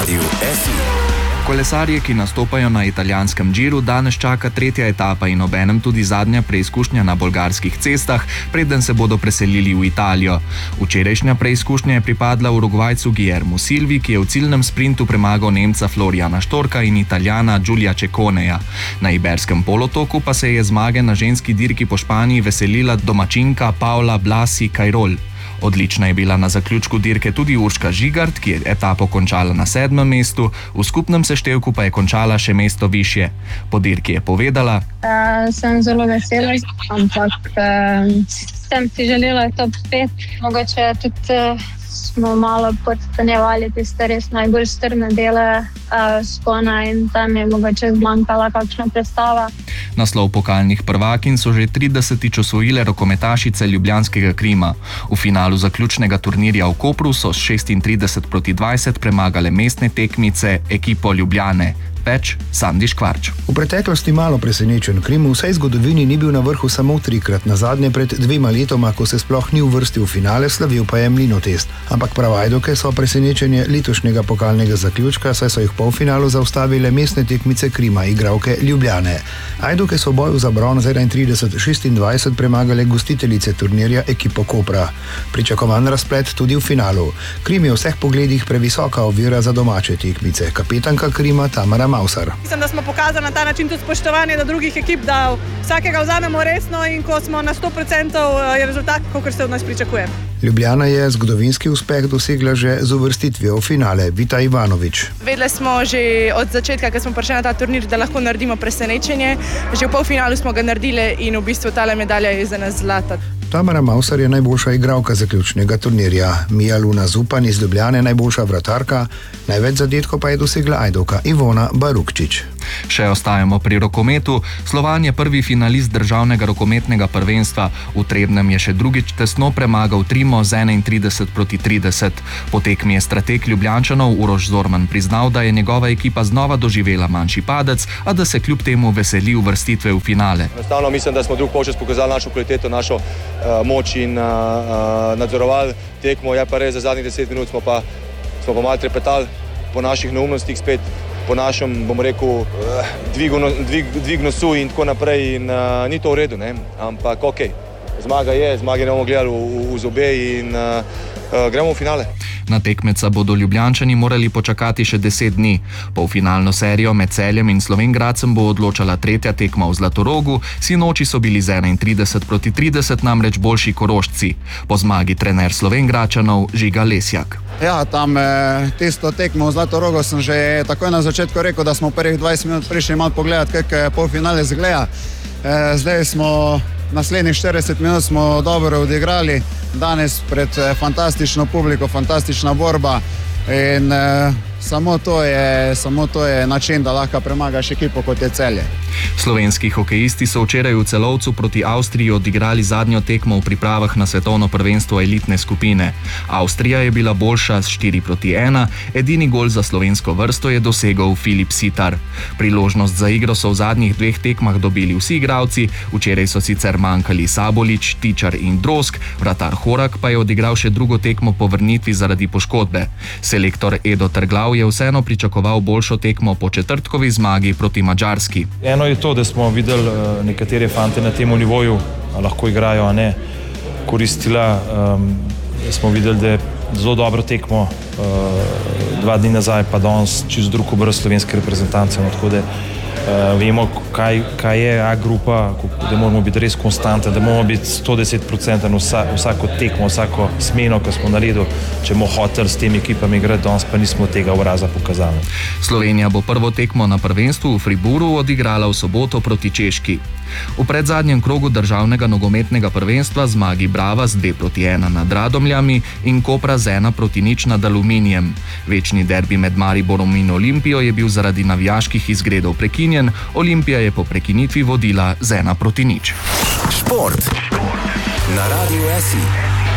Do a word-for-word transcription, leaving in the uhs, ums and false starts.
Radiu F I. Kolesarje, ki nastopajo na italijanskem Giru, danes čaka tretja etapa in obenem tudi zadnja preizkušnja na bolgarskih cestah, preden se bodo preselili v Italijo. Včerajšnja preizkušnja je pripadla Urugvajcu Guillermu Silvi, ki je v ciljnem sprintu premagal Nemca Florijana Štorka in Italijana Giulia Cecconeja. Na Iberskem polotoku pa se je zmage na ženski dirki po Španiji veselila domačinka Paula Blasi Cairol. Odlična je bila na zaključku dirke tudi Urška Žigart, ki je etapo končala na sedmem mestu, v skupnem seštevku pa je končala še mesto višje. Po dirki je povedala: Uh, sem zelo vesela, ampak uh, sem si želela top pet. Mogoče tudi uh, smo malo podcenjevali tiste res najbolj strme dele uh, spona in tam je mogoče zmanjkala kakšna predstava. Naslov pokalnih prvakinj so že tridesetič osvojile rokometašice ljubljanskega Krima. V finalu zaključnega turnirja v Kopru so s šestintrideset proti dvajset premagale mestne tekmice ekipo Ljubljane. Več Sandi Škvarč. V preteklosti malo presenečen. Krim v vsej zgodovini ni bil na vrhu samo trikrat, nazadnje pred dvema letoma, ko se sploh ni uvrstil v finale, slavil pa je Mlinotest. Ampak prav Ajdoke so presenečenje letošnjega pokalnega zaključka, saj so jih v polfinalu zaustavile mestne tekmice Krima, igralke Ljubljane. Ajdoke so v boju za bron z enaintrideset šestindvajset premagale gostiteljice turnirja ekipo Kopra. Pričakovan razplet tudi v finalu. Krim je v vseh pogledih previsoka ovira za domače tekmice. Kapetanka Krima Tamara Mausar. Mislim, da smo pokazali na ta način tudi spoštovanje do drugih ekip, da vsakega vzamemo resno in ko smo na sto procentov je rezultat, kakor se od nas pričakuje. Ljubljana je zgodovinski uspeh dosegla že z uvrstitvijo v finale. Vita Ivanović. Vedeli smo že od začetka, ko smo prišli na ta turnir, da lahko naredimo presenečenje. Že v polfinalu smo ga naredili in v bistvu tale medalja je za nas zlata. Tamara Mausar je najboljša igralka zaključnega turnirja. Mija Luna Zupan iz Ljubljane najboljša vratarka, največ zadetkov pa je dosegla Ajdoka Ivona Barukčič. Še ostajamo pri rokometu. Slovan je prvi finalist državnega rokometnega prvenstva. V Trebnjem je še drugič tesno premagal Trimo z enaintrideset proti trideset. Po tekmi je strateg Ljubljančanov Uroš Zorman priznal, da je njegova ekipa znova doživela manjši padec, a da se kljub temu veseli uvrstitve v finale. Enostavno mislim, da smo drug polčas pokazali našo kvaliteto, našo uh, moč in uh, uh, nadzorovali tekmo. Je pa res, za zadnjih deset minut smo pa, smo pa malo trepetali po naših neumnostih spet, po našem, bom rekel, dvigu, dvig, dvig nosu in tako naprej in uh, ni to v redu, ne? Ampak ok, zmaga je, zmage ne bomo gledali v, v zobe in uh, uh, gremo v finale. Na tekmeca bodo Ljubljančani morali počakati še deset dni. Polfinalno serijo med Celjem in Slovenj Gradcem bo odločala tretja tekma v Zlatorogu, sinoči so bili z enaintrideset proti trideset namreč boljši Korošci. Po zmagi trener Slovenjgradčanov Žiga Lesjak. Ja, tam eh, tisto tekmo v Zlatorogu sem že takoj na začetku rekel, da smo prvih dvajset minut prišli malo pogledati, kako polfinale zgleda. Eh, zdaj smo naslednjih štirideset minut smo dobro odigrali, danes pred eh, fantastično publiko, fantastična borba in eh, samo to je, samo to je način, da lahko premagaš ekipo kot je Celje. Slovenski hokejisti so včeraj v Celovcu proti Avstriji odigrali zadnjo tekmo v pripravah na svetovno prvenstvo elitne skupine. Avstrija je bila boljša s štiri proti ena, edini gol za slovensko vrsto je dosegel Filip Sitar. Priložnost za igro so v zadnjih dveh tekmah dobili vsi igralci, včeraj so sicer manjkali Sabolič, Tičar in Drozg, vratar Horak pa je odigral še drugo tekmo po vrnitvi zaradi poškodbe. Selektor Edo Trglav je vseeno pričakoval boljšo tekmo po četrtkovi zmagi proti Madžarski. Eno je to, da smo videli nekatere fante na tem nivoju, lahko igrajo, a ne koristila. Um, smo videli, da je zelo dobro tekmo uh, dva dni nazaj, pa danes čist drug obraz slovenske reprezentance. No, tako da uh, vemo, kaj, kaj je A grupa, da moramo biti res konstantni, da moramo biti sto deset procentov na vsa, vsako tekmo, vsako smeno, ko smo naredili, če bomo hoteli s temi ekipami igrati, danes pa nismo tega obraza pokazali. Slovenija bo prvo tekmo na prvenstvu v Friburu odigrala v soboto proti Češki. V predzadnjem krogu državnega nogometnega prvenstva zmagi Brava z dve proti ena nad Radomljami in Kopra z ena proti nič nad Aluminijem. Večni derbi med Mariborom in Olimpijo je bil zaradi navijaških izgredov prekinjen, Olimpija je po prekinitvi vodila z ena proti nič. Šport na Radiu F I.